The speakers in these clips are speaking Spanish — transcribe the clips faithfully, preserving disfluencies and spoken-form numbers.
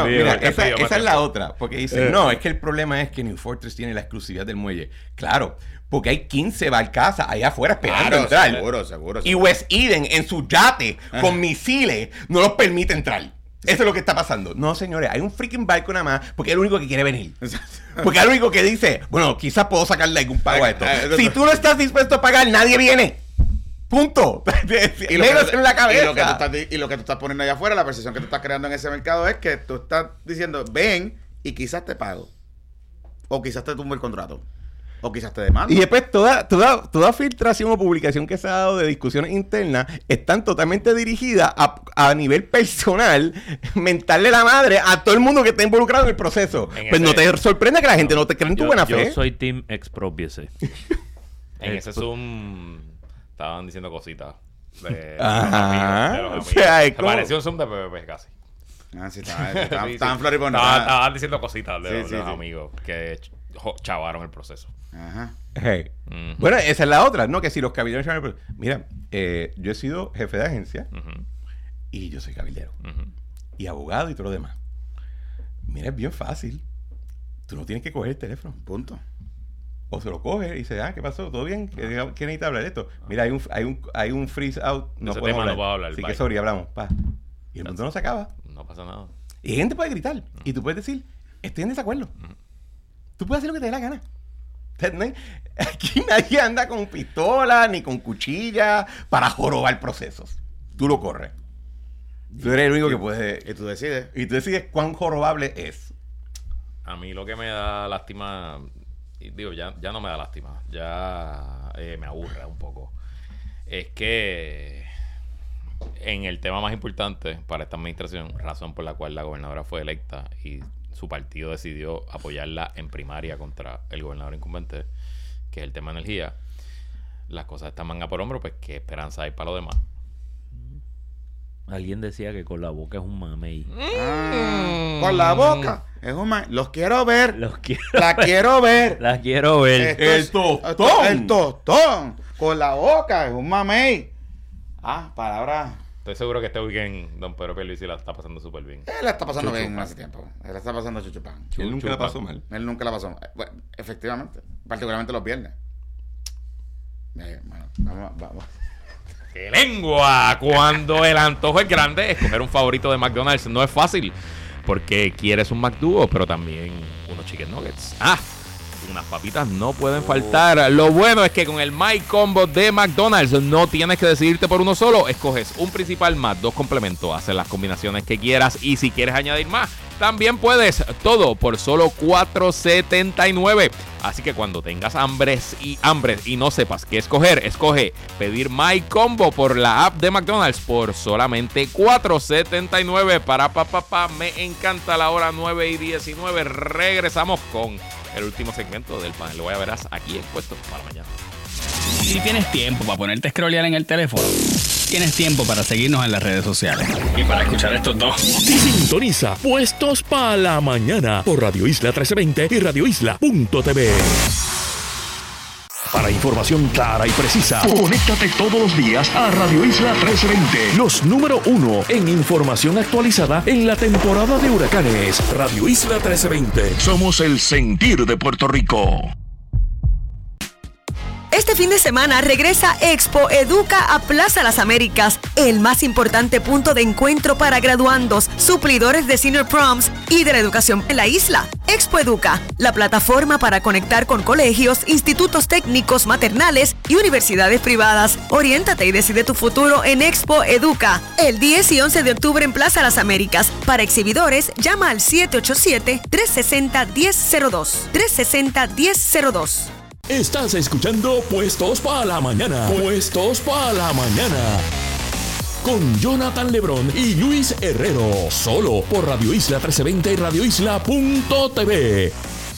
no, frío, mira, este esa, frío, esa es más la tiempo. otra. Porque dicen, Eh. no, es que el problema es que New Fortress tiene la exclusividad del muelle. Claro, porque hay quince barcazas allá afuera esperando Claro, entrar. seguro, seguro, Y seguro. West Eden, en su yate, con misiles, no los permite entrar. Eso es lo que está pasando. No, señores, hay un freaking barco nada más porque es el único que quiere venir. Porque es el único que dice, bueno, quizás puedo sacarle algún pago a esto. Si tú no estás dispuesto a pagar, nadie viene. Punto. Y lo, Menos que, en la cabeza. y, lo que tú estás, y lo que tú estás poniendo allá afuera, la percepción que tú estás creando en ese mercado es que tú estás diciendo, ven y quizás te pago. O quizás te tumbe el contrato. O quizás te demanda. Y después toda, toda, toda filtración o publicación que se ha dado de discusiones internas están totalmente dirigidas a, a nivel personal, mentarle la madre a todo el mundo que está involucrado en el proceso. En Pues ese- no te sorprende que la gente no te cree en tu Yo, buena yo fe. soy Team Expropiese. En ese Zoom estaban diciendo cositas. De, Ajá. de los amigos, O sea, de es los amigos. como- Se pareció un Zoom de P P P casi. Ah, sí, estaban estaban- Sí, estaban sí. floripondiendo. Estaban- Estaban diciendo cositas de, Sí, los- sí, de los sí. amigos que ch- jo- chavaron el proceso. Ajá. Hey. Ujú. Bueno, esa es la otra, ¿no? Que si los cabilderos... Mira, eh, yo he sido jefe de agencia Ujú, y yo soy cabildero. ujú. Y abogado y todo lo demás. Mira, es bien fácil. Tú no tienes que coger el teléfono. Punto. O se lo coge y dice, ah, ¿qué pasó? ¿Todo bien? ¿Qué, qué necesita hablar de esto? Mira, hay un, hay un, hay un freeze out. No Ese podemos tema no hablar. puedo hablar, Así bye. que sorry, hablamos. Pa. Y el mundo no se acaba. No pasa nada. Y la gente puede gritar. Y tú puedes decir, estoy en desacuerdo. Tú puedes hacer lo que te dé la gana. O sea, no hay- Aquí nadie anda con pistola ni con cuchilla para jorobar procesos. Tú lo corres. Tú eres el único que puede... Y tú decides. Y tú decides cuán jorobable es. A mí lo que me da lástima, y digo, ya, ya no me da lástima, ya eh, me aburre un poco, es que en el tema más importante para esta administración, razón por la cual la gobernadora fue electa y su partido decidió apoyarla en primaria contra el gobernador incumbente, que es el tema de energía, las cosas están manga por hombro, pues qué esperanza hay para lo demás. Alguien decía que con la boca es un mamey. Ah, por la boca. Es un ma- Los quiero ver. Los quiero La ver. quiero ver. La quiero ver. Esto El es- tostón. El tostón. Con la boca. Es un mamey. Ah, palabra. Estoy seguro que este weekend don Pedro Pierluisi la está pasando súper bien. Él la está pasando bien Chuchupan. hace tiempo. Él la está pasando chuchupán. Él nunca la chupa. pasó mal. Él nunca la pasó. Eh, bueno, efectivamente. Particularmente los viernes. Eh, bueno, vamos, vamos. ¡Qué lengua! Cuando el antojo es grande, escoger un favorito de McDonald's no es fácil. Porque quieres un McDuo, pero también unos chicken nuggets. ¡Ah! Unas papitas no pueden faltar. Lo bueno es que con el My Combo de McDonald's no tienes que decidirte por uno solo. Escoges un principal más dos complementos. Haces las combinaciones que quieras. Y si quieres añadir más, también puedes. Todo por solo cuatro setenta y nueve. Así que cuando tengas hambres y hambres y no sepas qué escoger, escoge pedir My Combo por la app de McDonald's por solamente cuatro setenta y nueve. Para papá, pa, pa, me encanta la hora nueve y diecinueve. Regresamos con el último segmento del panel. Lo voy a verás aquí en Puestos para Mañana. Si tienes tiempo para ponerte a scrollear en el teléfono, tienes tiempo para seguirnos en las redes sociales. Y para escuchar estos dos. Sintoniza Puestos para la Mañana por Radio Isla trece veinte y radio isla punto t v. Para información clara y precisa, conéctate todos los días a Radio Isla trece veinte. Los número uno en información actualizada en la temporada de huracanes. Radio Isla trece veinte. Somos el sentir de Puerto Rico. Este fin de semana regresa Expo Educa a Plaza Las Américas, el más importante punto de encuentro para graduandos, suplidores de senior proms y de la educación en la isla. Expo Educa, la plataforma para conectar con colegios, institutos técnicos maternales y universidades privadas. Oriéntate y decide tu futuro en Expo Educa, el diez y once de octubre en Plaza Las Américas. Para exhibidores, llama al siete ocho siete, tres seis cero, uno cero cero dos, tres seis cero, uno cero cero dos. Estás escuchando Puestos para la Mañana. Puestos para la Mañana. Con Jonathan Lebrón y Luis Herrero. Solo por Radio Isla trece veinte y radio isla punto t v.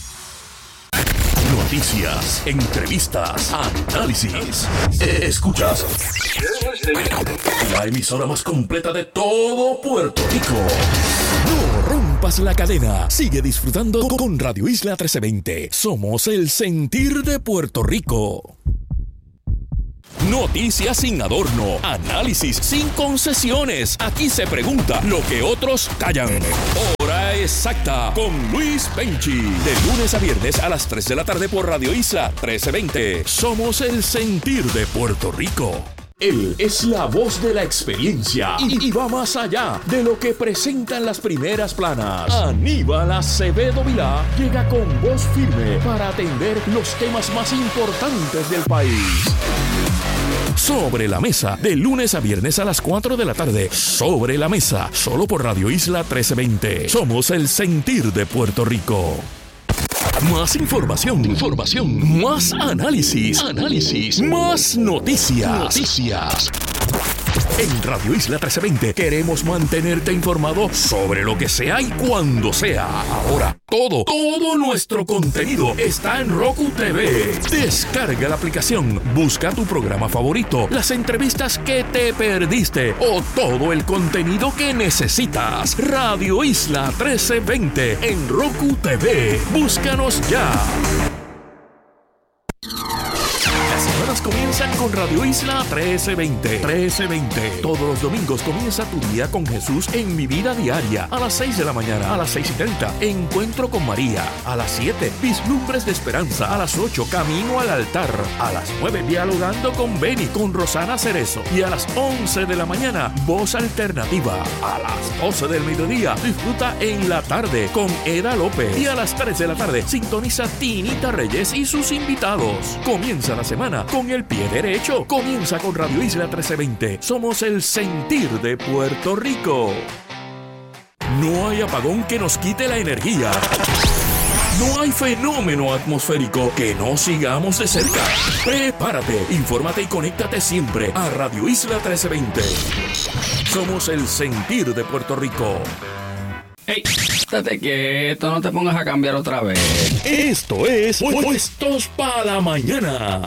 Noticias, entrevistas, análisis. Escuchas la emisora más completa de todo Puerto Rico. No rompas la cadena. Sigue disfrutando con Radio Isla trece veinte. Somos el sentir de Puerto Rico. Noticias sin adorno, análisis sin concesiones. Aquí se pregunta lo que otros callan. Hora Exacta con Luis Penchi. De lunes a viernes a las tres de la tarde por Radio Isla trece veinte. Somos el sentir de Puerto Rico. Él es la voz de la experiencia y, y va más allá de lo que presentan las primeras planas. Aníbal Acevedo Vilá llega con voz firme para atender los temas más importantes del país. Sobre la Mesa, de lunes a viernes a las cuatro de la tarde. Sobre la Mesa, solo por Radio Isla trece veinte. Somos el sentir de Puerto Rico. Más información, información, más análisis, análisis, más noticias, noticias. En Radio Isla trece veinte queremos mantenerte informado sobre lo que sea y cuando sea. Ahora, todo, todo nuestro contenido está en Roku T V. Descarga la aplicación, busca tu programa favorito, las entrevistas que te perdiste o todo el contenido que necesitas. Radio Isla trece veinte en Roku T V. Búscanos ya. Comienzan con Radio Isla trece veinte. trece veinte. Todos los domingos comienza tu día con Jesús en Mi Vida Diaria. A las seis de la mañana, a las seis y treinta, Encuentro con María. A las siete, Vislumbres de Esperanza. A las ocho, Camino al Altar. A las nueve, Dialogando con Beni, con Rosana Cerezo. Y a las once de la mañana, Voz Alternativa. A las doce del mediodía, disfruta En la Tarde con Eda López. Y a las tres de la tarde, sintoniza Tinita Reyes y sus invitados. Comienza la semana con el pie derecho. Comienza con Radio Isla trece veinte. Somos el sentir de Puerto Rico. No hay apagón que nos quite la energía. No hay fenómeno atmosférico que no sigamos de cerca. Prepárate, infórmate y conéctate siempre a Radio Isla trece veinte. Somos el sentir de Puerto Rico. ¡Ey! Estate quieto, no te pongas a cambiar otra vez. Esto es Puestos para la Mañana.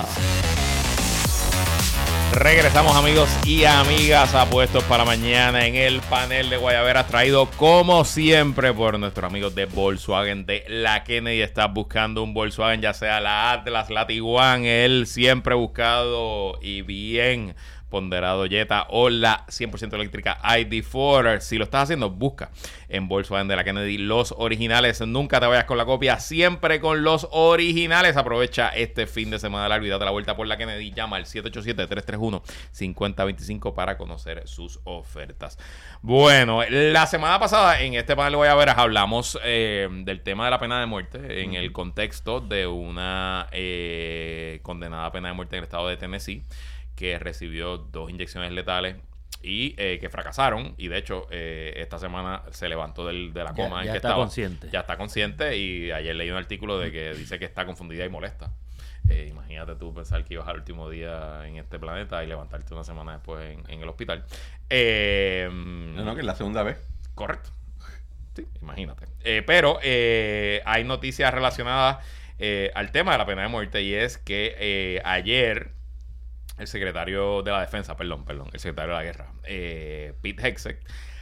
Regresamos, amigos y amigas, a Puestos para Mañana en el panel de Guayaberas, traído como siempre por nuestros amigos de Volkswagen de la Kennedy. Estás buscando un Volkswagen, ya sea la Atlas, la Tiguan, el siempre buscado y bien ponderado Jetta o la cien por ciento eléctrica I D cuatro. Si lo estás haciendo, busca en Volkswagen de la Kennedy los originales. Nunca te vayas con la copia, siempre con los originales. Aprovecha este fin de semana largo y date la vuelta por la Kennedy. Llama al siete ocho siete, tres tres uno, cinco cero dos cinco para conocer sus ofertas. Bueno, la semana pasada en este panel de Guayaberas hablamos eh, del tema de la pena de muerte en el contexto de una eh, condenada a pena de muerte en el estado de Tennessee, que recibió dos inyecciones letales y eh, que fracasaron. Y de hecho, eh, esta semana se levantó del, de la coma ya, en ya que está estaba. consciente. Ya está consciente. Y ayer leí un artículo de que dice que está confundida y molesta. Eh, imagínate tú pensar que ibas al último día en este planeta y levantarte una semana después en, en el hospital. Eh, No, no, que es la segunda vez. Correcto. Sí, imagínate. Eh, pero eh, hay noticias relacionadas eh, al tema de la pena de muerte, y es que eh, ayer el secretario de la defensa, perdón, perdón, el secretario de la guerra, eh, Pete Hegseth,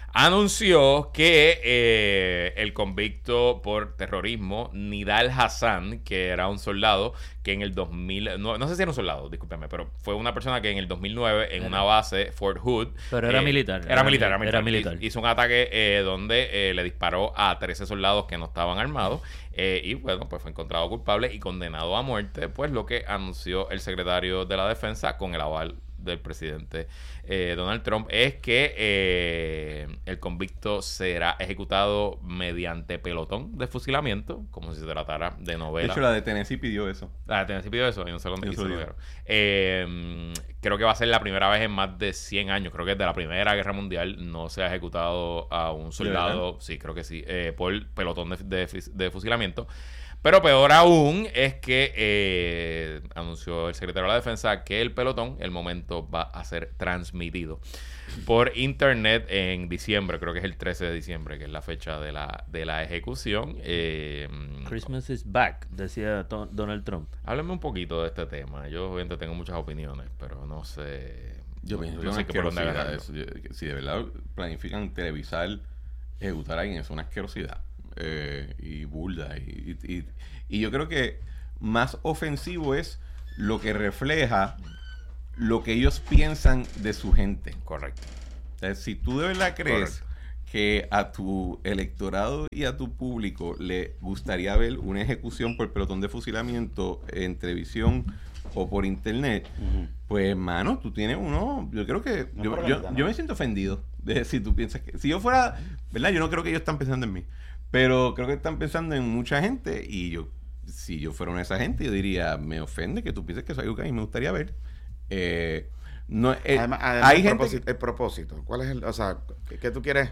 anunció que eh, el convicto por terrorismo Nidal Hasan, que era un soldado que en el dos mil, no, no sé si era un soldado, discúlpeme, pero fue una persona que en el dos mil nueve en una base, Fort Hood, Pero era eh, militar. Era, era militar, era militar. Era militar. Hizo un ataque eh, donde eh, le disparó a trece soldados que no estaban armados. Eh, y bueno, pues fue encontrado culpable y condenado a muerte, pues lo que anunció el secretario de la defensa con el aval del presidente eh, Donald Trump es que eh, el convicto será ejecutado mediante pelotón de fusilamiento, como si se tratara de novela. De hecho, la de Tennessee pidió eso. La de Tennessee pidió eso y no sé dónde Yo quiso soy lo eh, Creo que va a ser la primera vez en más de cien años. Creo que desde la Primera Guerra Mundial no se ha ejecutado a un soldado, sí, creo que sí, eh, por pelotón de, de, de fusilamiento. Pero peor aún es que eh, anunció el secretario de la defensa que el pelotón, el momento, va a ser transmitido por internet en diciembre. Creo que es el trece de diciembre, que es la fecha de la, de la ejecución. Eh, Christmas is back, decía Don- Donald Trump. Háblame un poquito de este tema. Yo obviamente tengo muchas opiniones, pero no sé. Yo pienso no que sé es qué por una dónde asquerosidad agarrarlo. eso. Yo- Si de verdad planifican televisar, ejecutar a alguien, es una asquerosidad. Eh, y burda. Y, y, y, y yo creo que más ofensivo es lo que refleja lo que ellos piensan de su gente. Correcto. O sea, si tú de verdad crees Correcto. que a tu electorado y a tu público le gustaría ver una ejecución por pelotón de fusilamiento en televisión o por internet, uh-huh. pues, mano, tú tienes uno... Yo creo que... No yo, yo, yo me siento ofendido de si tú piensas que... Si yo fuera... ¿Verdad? Yo no creo que ellos están pensando en mí. Pero creo que están pensando en mucha gente y yo... Si yo fuera una de esa gente, yo diría, me ofende que tú pienses que soy algo que a mí me gustaría ver. Eh, no, eh, además, además hay el, gente propósito, el propósito. ¿Cuál es el...? O sea, ¿qué, qué tú quieres...?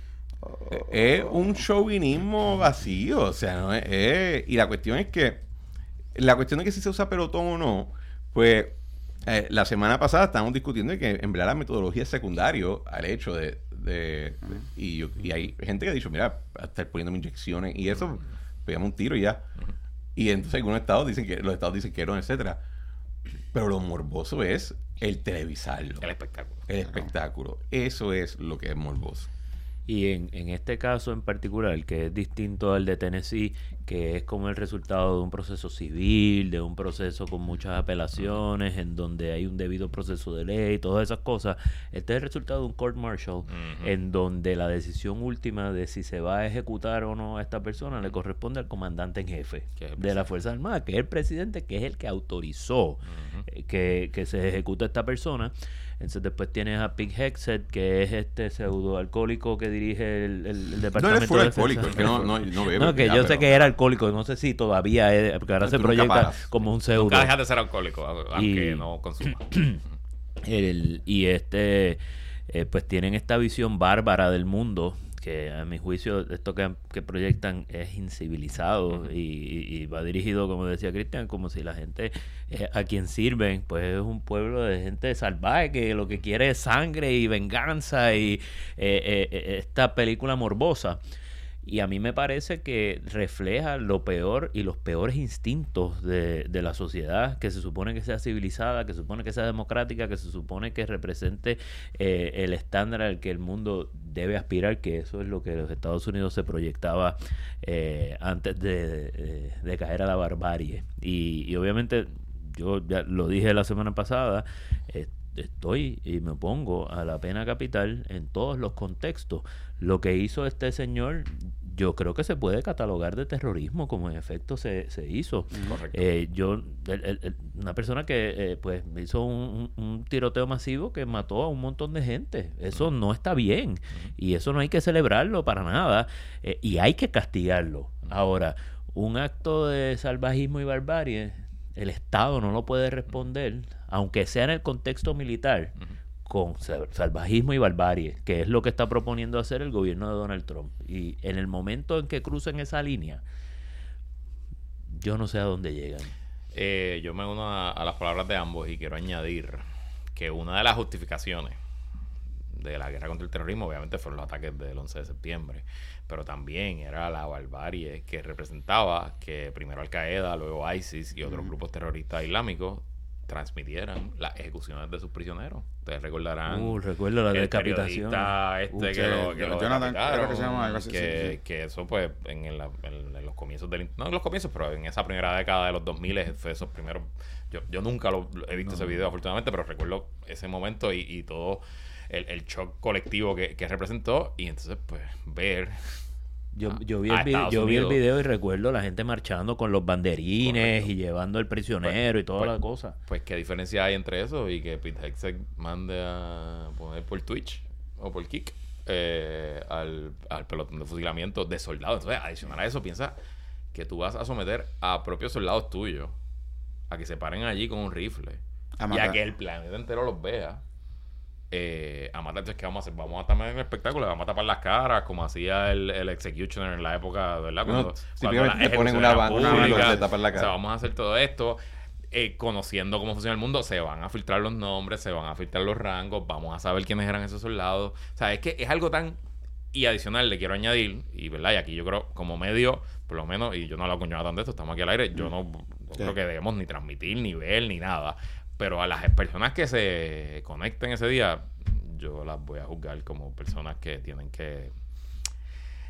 Es un chauvinismo vacío, o sea, no es, es, y la cuestión es que la cuestión de que si se usa pelotón o no, pues eh, la semana pasada estábamos discutiendo de que en verdad la metodología es secundario al hecho de, de, uh-huh. de y, yo, y hay gente que ha dicho, mira, a estar poniéndome inyecciones y eso, pegamos un tiro y ya. Uh-huh. Y entonces algunos estados dicen que los estados dicen que no, etcétera. Pero lo morboso es el televisarlo, el espectáculo, el espectáculo. Eso es lo que es morboso. Y en, en este caso en particular, que es distinto al de Tennessee, que es como el resultado de un proceso civil, de un proceso con muchas apelaciones, en donde hay un debido proceso de ley, todas esas cosas, este es el resultado de un court martial, uh-huh. en donde la decisión última de si se va a ejecutar o no a esta persona le corresponde al comandante en jefe de la Fuerza Armada, que es el presidente, que es el que autorizó uh-huh. que, que se ejecute a esta persona. Entonces después tienes a Pete Hegseth, que es este pseudo alcohólico que dirige el, el, el departamento no, él fue de alcohólico, es que no, no, no bebe. No, que ya, yo pero... sé que era alcohólico, no sé si todavía es, porque ahora no, se proyecta como un pseudo. Nunca dejas de ser alcohólico, aunque y, no consuma. el, y este, eh, pues tienen esta visión bárbara del mundo, que a mi juicio esto que, que proyectan es incivilizado, uh-huh. y, y va dirigido, como decía Cristian, como si la gente eh, a quien sirven pues es un pueblo de gente salvaje que lo que quiere es sangre y venganza y eh, eh, esta película morbosa. Y a mí me parece que refleja lo peor y los peores instintos de, de la sociedad, que se supone que sea civilizada, que se supone que sea democrática, que se supone que represente eh, el estándar al que el mundo debe aspirar, que eso es lo que los Estados Unidos se proyectaba eh, antes de, de, de caer a la barbarie. Y, y obviamente, yo ya lo dije la semana pasada, eh, estoy y me opongo a la pena capital en todos los contextos. Lo que hizo este señor, yo creo que se puede catalogar de terrorismo, como en efecto se, se hizo. Correcto. Eh, yo, el, el, el, una persona que eh, pues hizo un, un, un tiroteo masivo que mató a un montón de gente. Eso uh-huh. no está bien. Uh-huh. Y eso no hay que celebrarlo para nada. Eh, y hay que castigarlo. Uh-huh. Ahora, un acto de salvajismo y barbarie, el Estado no lo puede responder, aunque sea en el contexto militar, uh-huh. con salvajismo y barbarie, que es lo que está proponiendo hacer el gobierno de Donald Trump. Y en el momento en que crucen esa línea, yo no sé a dónde llegan. Eh, yo me uno a, a las palabras de ambos y quiero añadir que una de las justificaciones de la guerra contra el terrorismo obviamente fueron los ataques del once de septiembre, pero también era la barbarie que representaba que primero Al Qaeda, luego ISIS y otros mm. grupos terroristas islámicos transmitieran las ejecuciones de sus prisioneros. Ustedes recordarán uh, recuerdo la el decapitación periodista este uh, que, sí, lo, que lo Jonathan, decapitaron, que, se llama, algo así, que, sí, sí. que eso pues en, el, en, en los comienzos del no en los comienzos pero en esa primera década de los dos mil fue esos primeros yo, yo nunca lo he visto no. ese video afortunadamente, pero recuerdo ese momento y, y todo el, el shock colectivo que, que representó, y entonces pues ver Yo, yo, vi el video, yo vi el video y recuerdo la gente marchando con los banderines. Correcto. Y llevando el prisionero pues, y toda pues, la cosa. Pues qué diferencia hay entre eso y que Pete Hegseth mande a poner por Twitch o por Kick eh, al, al pelotón de fusilamiento de soldados. Entonces, adicional a eso, piensa que tú vas a someter a propios soldados tuyos a que se paren allí con un rifle a y a que el planeta entero los vea. Eh, a matar, entonces, ¿qué vamos a hacer? Vamos a estar en el espectáculo, vamos a tapar las caras, como hacía el, el Executioner en la época, ¿verdad? Cuando, no, cuando la te ponen una banda y te tapan la cara. O sea, vamos a hacer todo esto, eh, conociendo cómo funciona el mundo, se van a filtrar los nombres, se van a filtrar los rangos, vamos a saber quiénes eran esos soldados. O sea, es que es algo tan... Y adicional, le quiero añadir, y verdad, y aquí yo creo, como medio, por lo menos, y yo no he hablado con Jonathan de esto, estamos aquí al aire, yo no, no sí. creo que debemos ni transmitir, ni ver, ni nada. Pero a las personas que se conecten ese día, yo las voy a juzgar como personas que tienen que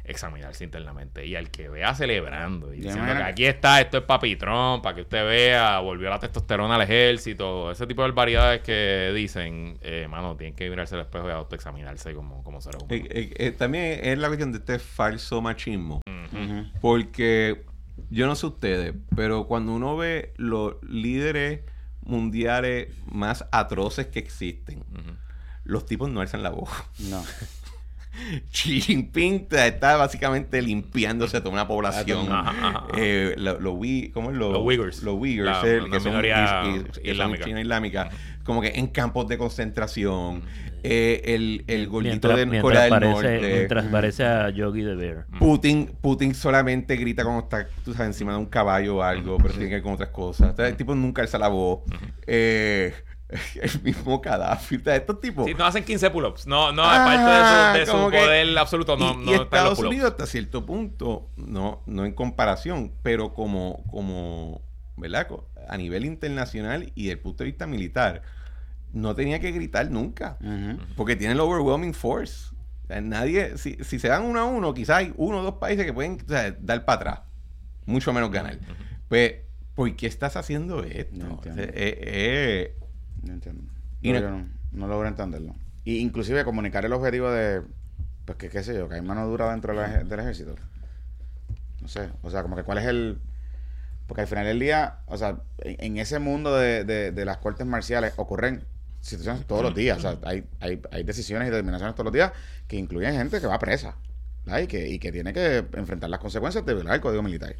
examinarse internamente. Y al que vea celebrando y Ya, diciendo man. que aquí está, esto es papitrón, para que usted vea, volvió la testosterona al ejército, ese tipo de barbaridades que dicen, eh, mano, tienen que mirarse al espejo y autoexaminarse como, como seres humanos. Eh, eh, eh, también es la cuestión de este falso machismo. Ujú. Porque yo no sé ustedes, pero cuando uno ve los líderes mundiales más atroces que existen, Ujú. los tipos no alzan la voz. No. Xi Jinping está básicamente limpiándose a toda una población. Ajá, ajá, ajá. Eh, lo- lo Ui- ¿Cómo es? Lo- Los Uyghurs. Los Uyghurs, La- eh, una que son, minoría is- is- que son islámica. China islámica. Como que en campos de concentración. Eh, el, el gordito Mientras, de mientras Corea del parece, Norte. mientras parece a Yogi the Bear. Putin, Putin solamente grita cuando está, tú sabes, encima de un caballo o algo, pero tiene que ver con otras cosas. O sea, el tipo nunca alza la voz. Eh, el mismo Gaddafi. O sea, estos tipos. Sí, no hacen quince pull-ups. No, no, Ah, aparte de su, de como su que- poder absoluto, no, y, no y están los Estados pull-ups. Unidos hasta cierto punto, no, no en comparación, pero como, como, ¿verdad? Co- A nivel internacional y desde el punto de vista militar, no tenía que gritar nunca. Ujú. Porque tienen el overwhelming force. O sea, nadie, si, si se dan uno a uno, quizás hay uno o dos países que pueden, o sea, dar para atrás. Mucho menos ganar. Pues, ¿por qué estás haciendo esto? No O sea, entiendo. eh, eh, No entiendo. Y No, no- yo no, no logro entenderlo. Y inclusive comunicar el objetivo de, pues que qué sé yo, que hay mano dura dentro del, ej- del ejército. No sé, o sea, como que cuál es el... Porque al final del día, o sea, en, en ese mundo de, de, de las cortes marciales ocurren situaciones todos los días. O sea, hay, hay, hay decisiones y determinaciones todos los días que incluyen gente que va presa, ¿verdad? Y que, y que tiene que enfrentar las consecuencias de violar el código militar.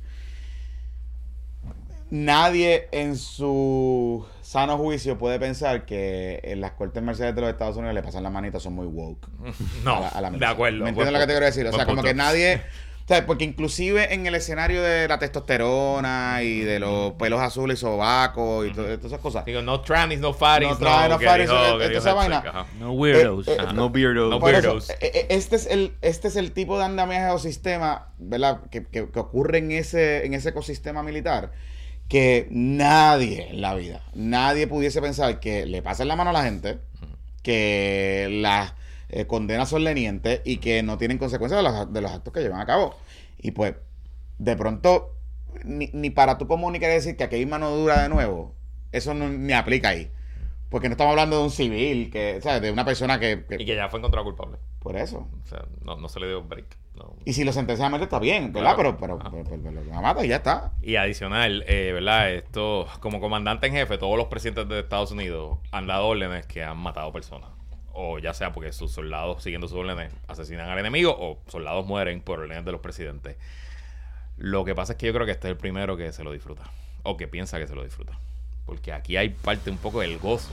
Nadie en su sano juicio puede pensar que en las cortes marciales de los Estados Unidos le pasan la manita, son muy woke. No, a la- a la de mesa. acuerdo. ¿Me buen entiendes lo que te punto. quiero decir? O sea, Buen como punto. que nadie... O sea, porque inclusive en el escenario de la testosterona y de los pelos azules y sobacos y to- todas esas cosas. Digo, no trannies, no fatties, No no, trannies, no que fatties, dijo- eh, que eh, dijo esa Herzog, vaina. ajá. No weirdos. Eh, eh, Ajá. no beardo. No Por eso, weirdos. eh, eh, este es el este es el tipo de andamiaje o sistema, ¿verdad? Que, que, que ocurre en ese en ese ecosistema militar que nadie en la vida, nadie pudiese pensar que le pasen la mano a la gente, que las eh, condenas son lenientes y que no tienen consecuencias de los, de los actos que llevan a cabo. Y pues, de pronto, ni, ni para tú comunicar y decir que aquí hay mano dura de nuevo, eso no ni aplica ahí. Porque no estamos hablando de un civil, que, ¿sabes? De una persona que... que- Y que ya fue encontrado culpable. por eso. O sea, no, no se le dio break. No. Y si lo sentencian a muerte está bien, ¿verdad? Claro. Pero, pero, Ajá. pero, pero, pero lo mata y ya está. Y adicional, eh, ¿verdad? Esto, como comandante en jefe, todos los presidentes de Estados Unidos han dado órdenes que han matado personas. O ya sea porque sus soldados, siguiendo sus órdenes, asesinan al enemigo, o soldados mueren por órdenes de los presidentes. Lo que pasa es que yo creo que este es el primero que se lo disfruta. O que piensa que se lo disfruta. Porque aquí hay parte un poco del gozo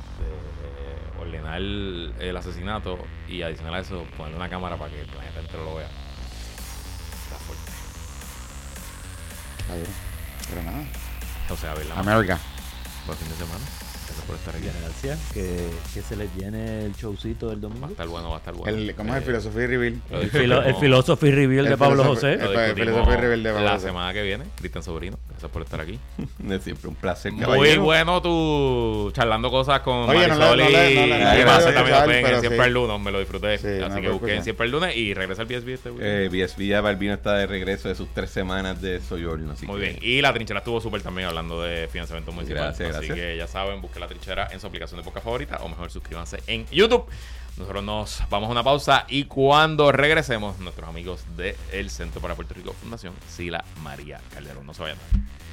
de ordenar el, el asesinato y adicional a eso, ponerle una cámara para que el planeta entero lo vea. Está fuerte. Está bien. Pero nada. O sea, verla. América. Buen fin de semana. Gracias por estar aquí. Gracias. Que, que se les llene el showcito del Va domingo. a estar bueno, va a estar bueno. El, ¿Cómo es el Eh, Philosophy Reveal? lo El, discutimos- filo- el Philosophy Reveal de El Pablo philosophy- José. lo el- el discutimos Philosophy Reveal de Pablo la José. semana que viene. Cristian Sobrino, gracias por estar aquí. Es siempre un placer, Muy caballero. bueno tú charlando cosas con Oye, no Marisol le- no y, le- no le- y no le Marcela puedo también escuchar, lo ven en pero Siempre sí. el lunes, me lo disfruté. Sí, no Así lo que puedo busquen escuchar. Siempre el lunes y regresa el B S B este weekend. Eh, B S B ya Balbino está de regreso de sus tres semanas de soyorno. Así Muy que- bien. Y la trinchera estuvo súper también hablando de financiamiento municipal. Gracias, Así gracias. que ya saben, busquen la trinchera en su aplicación de podcast favorita o mejor suscríbanse en YouTube. Nosotros nos vamos a una pausa y cuando regresemos, nuestros amigos del Centro para Puerto Rico Fundación Sila María Calderón. No se vayan.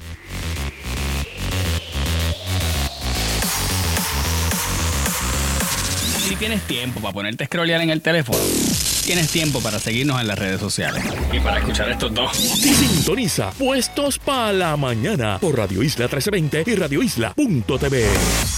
Si tienes tiempo para ponerte a scrollear en el teléfono, tienes tiempo para seguirnos en las redes sociales. Y para escuchar estos dos. Sintoniza Puestos para la Mañana por Radio Isla trece veinte y radio isla punto t v.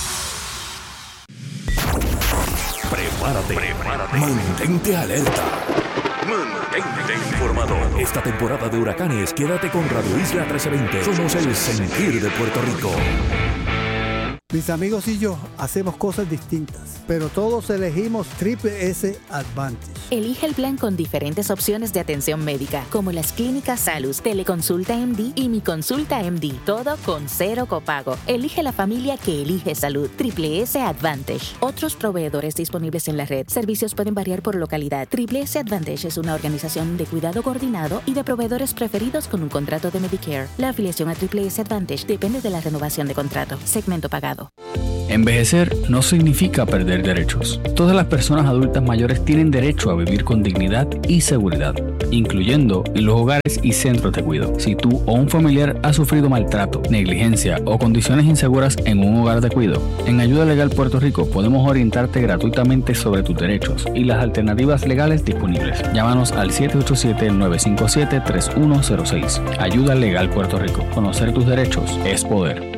Prepárate, prepárate. Mantente alerta. Mantente informado. Esta temporada de huracanes, quédate con Radio Isla trece veinte. Somos el sentir de Puerto Rico. Mis amigos y yo hacemos cosas distintas, pero todos elegimos Triple S Advantage. Elige el plan con diferentes opciones de atención médica, como las clínicas Salus, Teleconsulta M D y Mi Consulta M D, todo con cero copago. Elige la familia que elige salud. Triple S Advantage. Otros proveedores disponibles en la red. Servicios pueden variar por localidad. Triple S Advantage es una organización de cuidado coordinado y de proveedores preferidos con un contrato de Medicare. La afiliación a Triple S Advantage depende de la renovación de contrato. Segmento pagado. Envejecer no significa perder derechos. Todas las personas adultas mayores tienen derecho a vivir con dignidad y seguridad, incluyendo en los hogares y centros de cuidado. Si tú o un familiar ha sufrido maltrato, negligencia o condiciones inseguras en un hogar de cuidado, en Ayuda Legal Puerto Rico podemos orientarte gratuitamente sobre tus derechos y las alternativas legales disponibles. Llámanos al siete ocho siete, nueve cinco siete, tres uno cero seis. Ayuda Legal Puerto Rico. Conocer tus derechos es poder.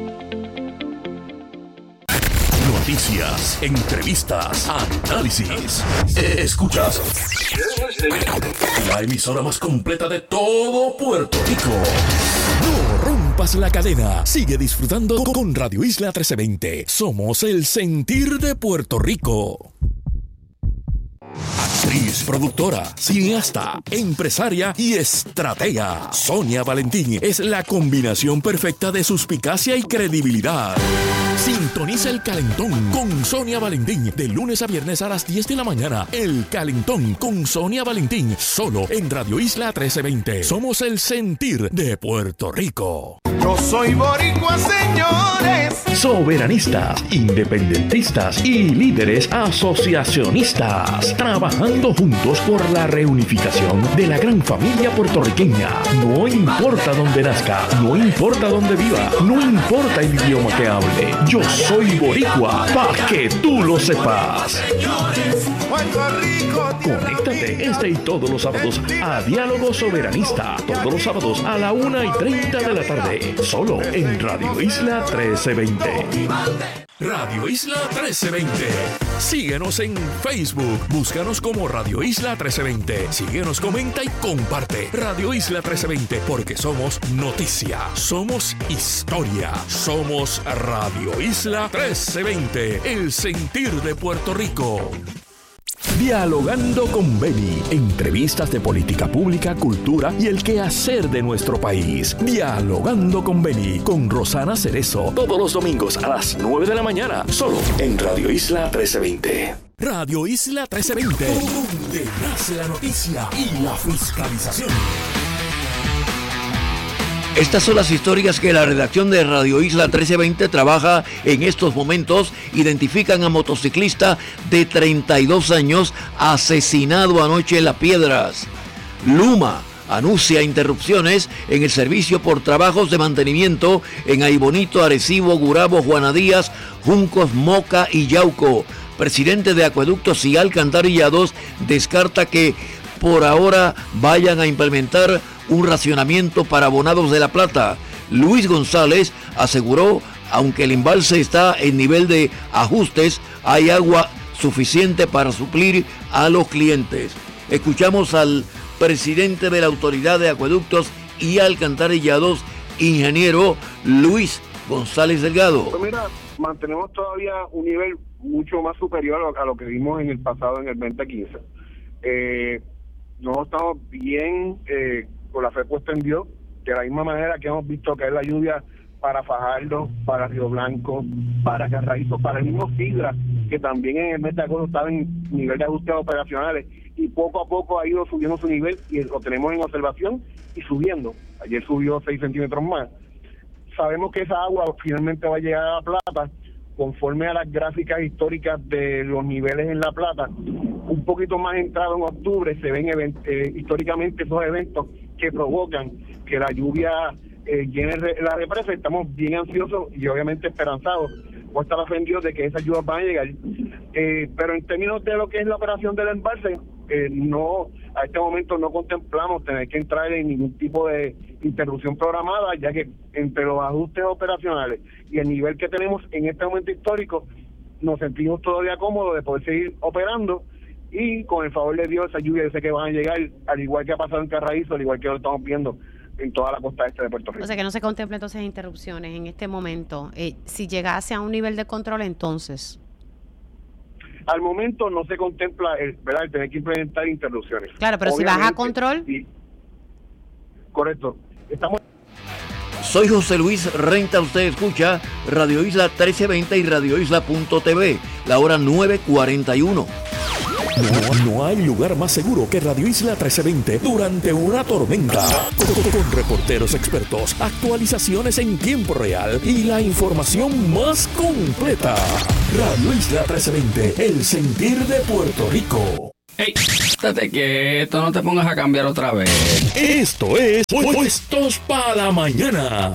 Noticias, entrevistas, análisis. Escuchas la emisora más completa de todo Puerto Rico. No rompas la cadena. Sigue disfrutando con Radio Isla trece veinte. Somos el sentir de Puerto Rico. Actriz, productora, cineasta, empresaria y estratega. Sonia Valentín es la combinación perfecta de suspicacia y credibilidad. Sintoniza El Calentón con Sonia Valentín de lunes a viernes a las diez de la mañana. El Calentón con Sonia Valentín, solo en Radio Isla trece veinte. Somos el sentir de Puerto Rico. Yo soy boricua, señores. Soberanistas, independentistas y líderes asociacionistas, trabajando juntos por la reunificación de la gran familia puertorriqueña. No importa dónde nazca, no importa dónde viva, no importa el idioma que hable. Yo soy boricua, para que tú lo sepas. Conéctate este y todos los sábados a Diálogo Soberanista. Todos los sábados a la una y treinta de la tarde. Solo en Radio Isla trece veinte. Radio Isla trece veinte. Síguenos en Facebook. Búscanos como Radio Isla trece veinte. Síguenos, comenta y comparte. Radio Isla trece veinte, porque somos noticia, somos historia, somos Radio Isla trece veinte, el sentir de Puerto Rico. Dialogando con Beni. Entrevistas de política pública, cultura y el quehacer de nuestro país. Dialogando con Beni, con Rosana Cerezo. Todos los domingos a las nueve de la mañana. Solo en Radio Isla trece veinte. Radio Isla trece veinte. Donde nace la noticia y la fiscalización. Estas son las historias que la redacción de Radio Isla trece veinte trabaja en estos momentos. Identifican a motociclista de treinta y dos años asesinado anoche en Las Piedras. Luma anuncia interrupciones en el servicio por trabajos de mantenimiento en Aibonito, Arecibo, Gurabo, Juana Díaz, Juncos, Moca y Yauco. Presidente de Acueductos y Alcantarillados descarta que por ahora vayan a implementar un racionamiento para abonados de La Plata. Luis González aseguró, aunque el embalse está en nivel de ajustes, hay agua suficiente para suplir a los clientes. Escuchamos al presidente de la Autoridad de Acueductos y Alcantarillados, ingeniero Luis González Delgado. Pues mira, mantenemos todavía un nivel mucho más superior a lo, a lo que vimos en el pasado, en el veinte quince. Eh, nosotros estamos bien eh, con la fe puesta en Dios, de la misma manera que hemos visto caer la lluvia para Fajardo, para Río Blanco, para Carraízo, para el mismo Sidra, que también en el mes de agosto estaba en nivel de ajustes operacionales, y poco a poco ha ido subiendo su nivel y lo tenemos en observación y subiendo. Ayer subió seis centímetros más. Sabemos que esa agua finalmente va a llegar a La Plata, conforme a las gráficas históricas de los niveles en La Plata. Un poquito más entrado en octubre se ven event- eh, históricamente esos eventos que provocan que la lluvia eh, llene re- la represa. Estamos bien ansiosos y obviamente esperanzados por estar ofendidos de que esas lluvias van a llegar. Eh, pero en términos de lo que es la operación del embalse, eh, no, a este momento no contemplamos tener que entrar en ningún tipo de interrupción programada, ya que entre los ajustes operacionales y el nivel que tenemos en este momento histórico, nos sentimos todavía cómodos de poder seguir operando, y con el favor de Dios, esa lluvia yo sé que van a llegar, al igual que ha pasado en Carraízo, al igual que lo estamos viendo en toda la costa este de Puerto Rico. O sea que no se contempla entonces interrupciones en este momento. Eh, si llegase a un nivel de control, entonces... Al momento no se contempla el, ¿verdad? el tener que implementar interrupciones. Claro, pero Obviamente, si baja control... Sí. Correcto. Estamos... Soy José Luis Renta, usted escucha Radio Isla trece veinte y radio isla punto t v, la hora nueve cuarenta y uno. No, no hay lugar más seguro que Radio Isla trece veinte durante una tormenta. Con, con reporteros expertos, actualizaciones en tiempo real y la información más completa. Radio Isla trece veinte, el sentir de Puerto Rico. ¡Ey! Estate quieto, no te pongas a cambiar otra vez. Esto es Puestos para la Mañana.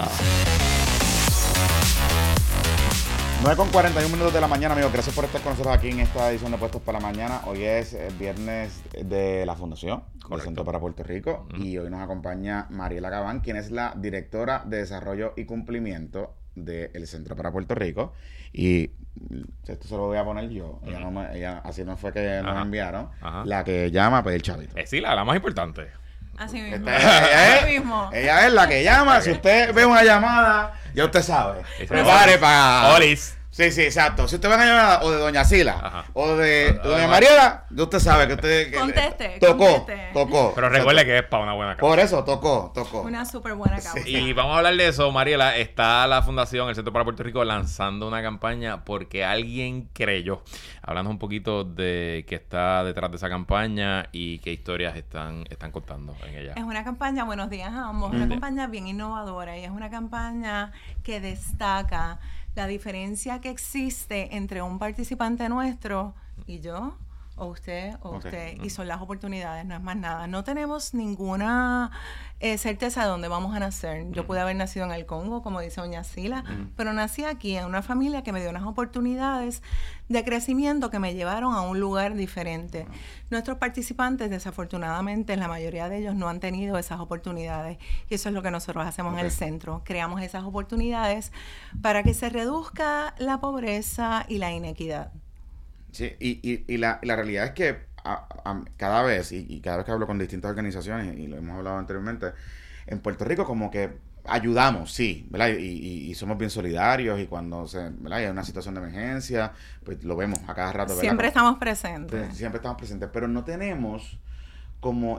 nueve con cuarenta y un minutos de la mañana, amigos. Gracias por estar con nosotros aquí en esta edición de Puestos para la Mañana. Hoy es el viernes de la Fundación del Centro para Puerto Rico. Uh-huh. Y hoy nos acompaña Mariela Gabán, quien es la directora de Desarrollo y Cumplimiento del Centro para Puerto Rico. Y esto se lo voy a poner yo. Ella no me, ella, así no fue que nos Ajá. enviaron. Ajá. La que llama a pedir chavito. Eh, sí, la, la más importante. Así mismo. Esta es- ella, es, Así mismo. ella es la que llama. Si usted ve una llamada, ya usted sabe. Prepare para... Olis. Sí, sí, exacto. Si usted ve una llamada o de Doña Sila Ajá. o de O- o Doña de- Mariela, ya usted sabe que usted... que- Conteste, Tocó, conteste. tocó. Pero recuerde que es para una buena causa. Por eso, tocó, tocó. Una súper buena causa. Y vamos a hablar de eso, Mariela. Está la Fundación, el Centro para Puerto Rico, lanzando una campaña porque alguien creyó. Hablando un poquito de qué está detrás de esa campaña y qué historias están, están contando en ella. Es una campaña, buenos días a ambos, una campaña bien innovadora y es una campaña que destaca la diferencia que existe entre un participante nuestro y yo, o usted, o Ok. usted, y son las oportunidades, no es más nada. No tenemos ninguna eh, certeza de dónde vamos a nacer. Yo pude haber nacido en el Congo, como dice doña Sila, pero nací aquí en una familia que me dio unas oportunidades de crecimiento que me llevaron a un lugar diferente. Nuestros participantes, desafortunadamente, la mayoría de ellos no han tenido esas oportunidades y eso es lo que nosotros hacemos Ok. en el centro. Creamos esas oportunidades para que se reduzca la pobreza y la inequidad. Sí, y, y, y, la, y la realidad es que a, a, cada vez, y, y cada vez que hablo con distintas organizaciones, y lo hemos hablado anteriormente, en Puerto Rico como que ayudamos, sí, ¿verdad? Y, y, y somos bien solidarios y cuando se, ¿verdad? hay una situación de emergencia, pues lo vemos a cada rato, ¿verdad? Siempre Como- estamos presentes. Siempre estamos presentes, pero no tenemos como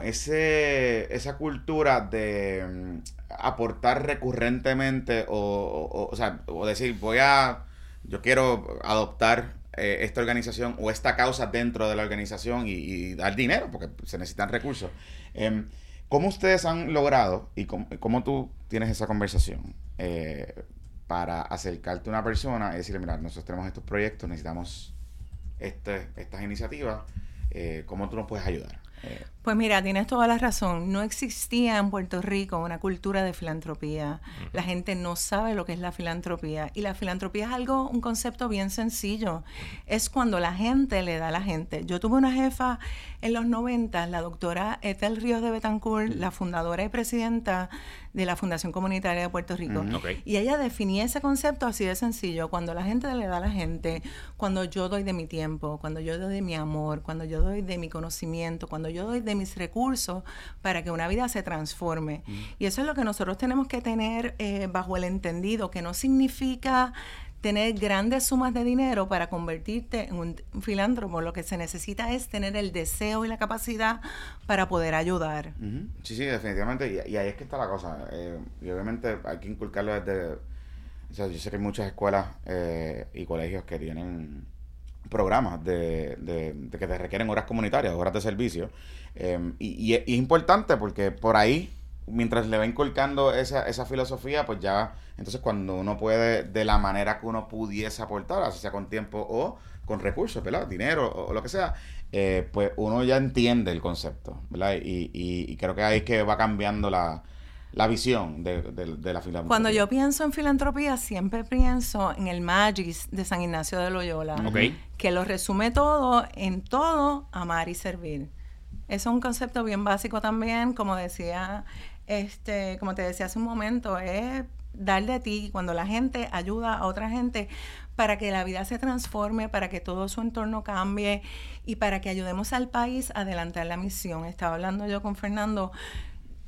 ese esa cultura de mm, aportar recurrentemente o, o, o sea, o decir, voy a, yo quiero adoptar eh, esta organización o esta causa dentro de la organización y, y dar dinero, porque se necesitan recursos. Em, ¿Cómo ustedes han logrado y cómo, cómo tú tienes esa conversación eh, para acercarte a una persona y decirle, mira, nosotros tenemos estos proyectos, necesitamos este, estas iniciativas, eh, ¿cómo tú nos puedes ayudar? Eh, Pues mira, tienes toda la razón. No existía en Puerto Rico una cultura de filantropía. La gente no sabe lo que es la filantropía. Y la filantropía es algo, un concepto bien sencillo. Es cuando la gente le da a la gente. Yo tuve una jefa en los noventa, la doctora Ethel Ríos de Betancourt, la fundadora y presidenta de la Fundación Comunitaria de Puerto Rico. Ujú. Ok. Y ella definía ese concepto así de sencillo. Cuando la gente le da a la gente, cuando yo doy de mi tiempo, cuando yo doy de mi amor, cuando yo doy de mi conocimiento, cuando yo doy de mis recursos para que una vida se transforme. Mm. Y eso es lo que nosotros tenemos que tener eh, bajo el entendido, que no significa tener grandes sumas de dinero para convertirte en un filántropo. Lo que se necesita es tener el deseo y la capacidad para poder ayudar. Uh-huh. Sí, sí, definitivamente. Y, y ahí es que está la cosa. Eh, y obviamente hay que inculcarlo desde... O sea, yo sé que hay muchas escuelas eh, y colegios que tienen programas de, de, de que te requieren horas comunitarias, horas de servicio. Eh, y, y, es, y es importante porque por ahí, mientras le va inculcando esa, esa filosofía, pues ya, entonces cuando uno puede, de la manera que uno pudiese aportar, así sea con tiempo o con recursos, ¿verdad? Dinero o, o lo que sea, eh, pues uno ya entiende el concepto, ¿verdad? Y, y, y creo que ahí es que va cambiando la, la visión de, de, de la filantropía. Cuando yo pienso en filantropía, siempre pienso en el Magis de San Ignacio de Loyola, Okay. que lo resume todo en todo, amar y servir. Eso es un concepto bien básico también, como decía, este, como te decía hace un momento, es dar de ti cuando la gente ayuda a otra gente para que la vida se transforme, para que todo su entorno cambie y para que ayudemos al país a adelantar la misión. Estaba hablando yo con Fernando.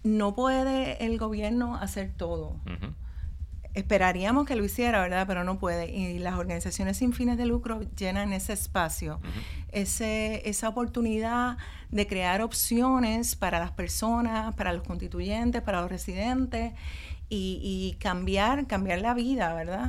no puede el gobierno hacer todo. Uh-huh. Esperaríamos que lo hiciera, ¿verdad? Pero no puede. Y las organizaciones sin fines de lucro llenan ese espacio, uh-huh. ese, esa oportunidad de crear opciones para las personas, para los constituyentes, para los residentes y, y cambiar, cambiar la vida, ¿verdad?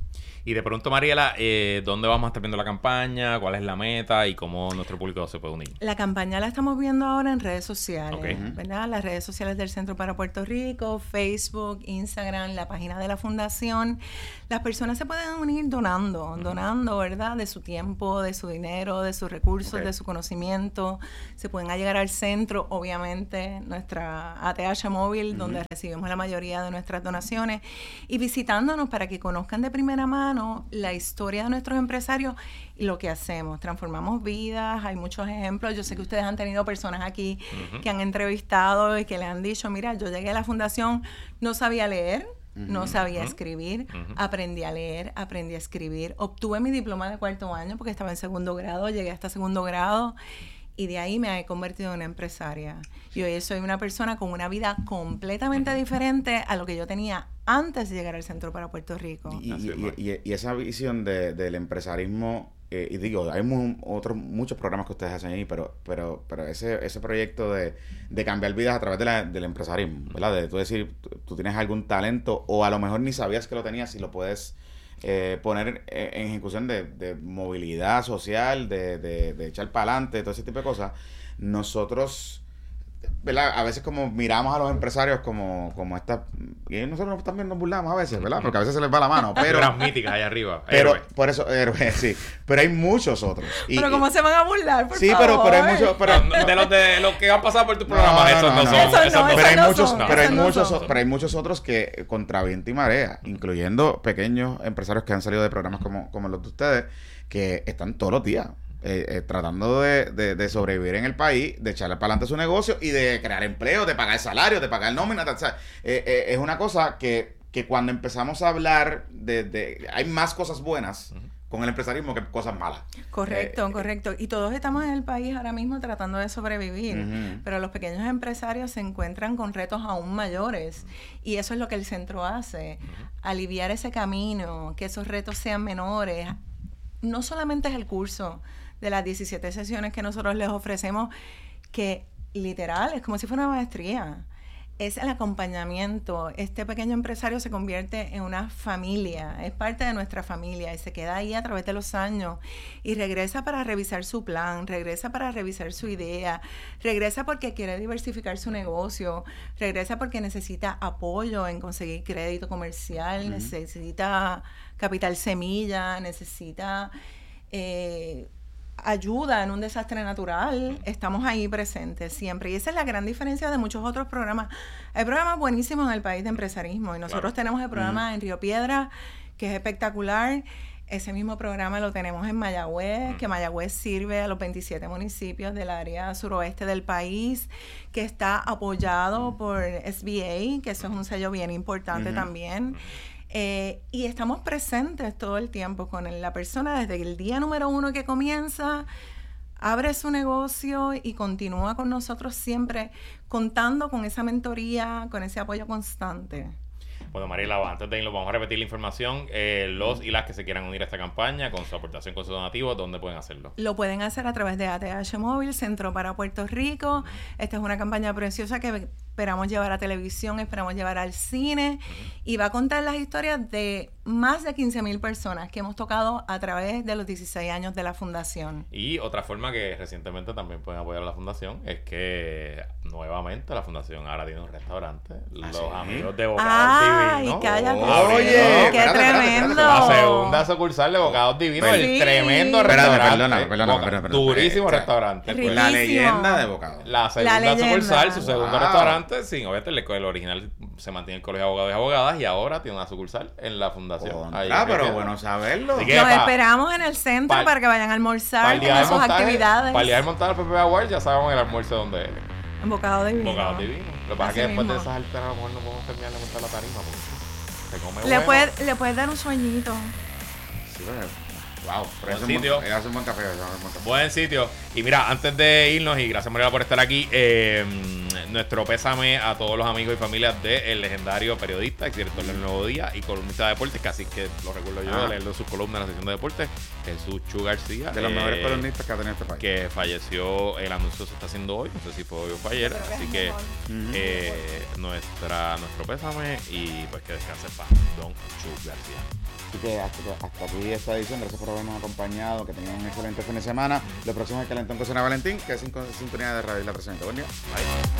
Y de pronto, Mariela, eh, ¿dónde vamos a estar viendo la campaña? ¿Cuál es la meta? ¿Y cómo nuestro público se puede unir? La campaña la estamos viendo ahora en redes sociales, Okay. ¿verdad? Las redes sociales del Centro para Puerto Rico, Facebook, Instagram, la página de la Fundación. Las personas se pueden unir donando, uh-huh. donando, ¿verdad? De su tiempo, de su dinero, de sus recursos, okay. de su conocimiento. Se pueden llegar al centro, obviamente, nuestra A T H móvil, uh-huh. donde recibimos la mayoría de nuestras donaciones, y visitándonos para que conozcan de primera mano la historia de nuestros empresarios y lo que hacemos. Transformamos vidas, hay muchos ejemplos. Yo sé que ustedes han tenido personas aquí uh-huh. que han entrevistado y que le han dicho, mira, yo llegué a la fundación, no sabía leer, uh-huh. no sabía uh-huh. escribir, uh-huh. aprendí a leer, aprendí a escribir, obtuve mi diploma de cuarto año porque estaba en segundo grado, llegué hasta segundo grado y de ahí me he convertido en una empresaria. Y hoy soy una persona con una vida completamente diferente a lo que yo tenía antes de llegar al Centro para Puerto Rico. Y, y, y, y esa visión de, del empresarismo, eh, y digo, hay mu otros, muchos programas que ustedes hacen ahí, pero pero pero ese ese proyecto de, de cambiar vidas a través de la, del empresarismo, ¿verdad? De tú decir, tú, tú tienes algún talento, o a lo mejor ni sabías que lo tenías y lo puedes eh, poner en ejecución de, de movilidad social, de, de, de echar para adelante, todo ese tipo de cosas. Nosotros, ¿verdad? A veces como miramos a los empresarios como, como estas, y nosotros también nos burlamos a veces, ¿verdad? Porque a veces se les va la mano, pero... Las míticas allá arriba. Pero, héroe. por eso, héroe, sí. Pero hay muchos otros. Y, pero ¿cómo y, se van a burlar, por sí, favor? pero, pero hay muchos... Pero, no, de los de los que han pasado por tu programa, no, no, esos no, no, son. no. Esos Eso no, no. Pero hay no muchos, son, pero hay no muchos, son. pero hay muchos otros que contra viento y marea, incluyendo pequeños empresarios que han salido de programas como, como los de ustedes, que están todos los días Eh, eh, tratando de, de, de sobrevivir en el país, de echarle para adelante su negocio y de crear empleo, de pagar salarios, de pagar nómina. O sea, eh, eh, es una cosa que, que cuando empezamos a hablar de, de... Hay más cosas buenas uh-huh. con el empresarismo que cosas malas. Correcto, eh, correcto. Y todos estamos en el país ahora mismo tratando de sobrevivir, uh-huh. pero los pequeños empresarios se encuentran con retos aún mayores y eso es lo que el centro hace, uh-huh. aliviar ese camino, que esos retos sean menores. No solamente es el curso de las diecisiete sesiones que nosotros les ofrecemos, que literal es como si fuera una maestría, es el acompañamiento. Este pequeño empresario se convierte en una familia, es parte de nuestra familia y se queda ahí a través de los años y regresa para revisar su plan, regresa para revisar su idea, regresa porque quiere diversificar su negocio, regresa porque necesita apoyo en conseguir crédito comercial, uh-huh. necesita capital semilla, necesita eh, ayuda en un desastre natural. Estamos ahí presentes siempre y esa es la gran diferencia de muchos otros programas. Hay programas buenísimos en el país de empresarismo y nosotros claro. tenemos el programa uh-huh. en Río Piedra, que es espectacular. Ese mismo programa lo tenemos en Mayagüez, uh-huh. que Mayagüez sirve a los veintisiete municipios del área suroeste del país, que está apoyado uh-huh. por S B A, que eso es un sello bien importante uh-huh. también. Eh, y estamos presentes todo el tiempo con la persona desde el día número uno que comienza, abre su negocio y continúa con nosotros siempre contando con esa mentoría, con ese apoyo constante. Bueno, Mariela, antes de irnos, vamos a repetir la información. Eh, los y las que se quieran unir a esta campaña con su aportación, con su donativo, ¿dónde pueden hacerlo? Lo pueden hacer a través de A T H Móvil, Centro para Puerto Rico. Esta es una campaña preciosa que esperamos llevar a televisión, esperamos llevar al cine uh-huh. y va a contar las historias de más de quince mil personas que hemos tocado a través de los dieciséis años de la Fundación. Y otra forma que recientemente también pueden apoyar a la Fundación es que nuevamente la Fundación ahora tiene un restaurante. ¿Ah, los sí? amigos de Bocados Divinos. ¡Ay, cállate! Oh, oye, ¡Qué espérate, tremendo! espérate, espérate. La segunda sucursal de Bocados Divinos, sí. el tremendo Espérate, restaurante. perdona, perdona, Boca, perdona, perdona, durísimo perdona. restaurante. Riquísimo. La leyenda de Bocados. La segunda La sucursal, su segundo Wow. restaurante, sí, obviamente el, el original se mantiene en el Colegio de Abogados y Abogadas y ahora tiene una sucursal en la Fundación. Ahí Ah, en pero Río bueno saberlo. Así que, Los pa- esperamos en el centro pa- para que vayan a almorzar Para el con día de sus montaje, actividades. para el día de montar el P P B Award ya sabemos el almuerzo donde es. En Bocado Divino. Bocados Divinos. Lo que pasa es Así que después mismo. de esas alteras a lo mejor no podemos terminar de montar la tarima porque se come Le, bueno. puede, le puedes dar un sueñito. Sí, pero, wow, pero Buen hace un sitio. buen- hace un buen café. hace un buen café. Buen sitio. Y mira, antes de irnos, y gracias Mariela por estar aquí, eh, nuestro pésame a todos los amigos y familias del legendario periodista, director del Nuevo Día y columnista de deportes, que así que lo recuerdo yo, de leerlo en sus columnas en la sección de deportes, Jesús Chu García. De los eh, mejores columnistas que ha tenido este país. Que falleció, el anuncio se está haciendo hoy, no sé si fue hoy o fue ayer, así que eh, nuestra, nuestro pésame y pues que descanse para Don Chu García. Así que hasta, hasta aquí esta edición. Gracias por habernos acompañado. Que tengan un excelente fin de semana. Lo próximo es Calentón con Ana Valentín, que es sin sintonía de Radio Isla Presente. Buen día. Bye.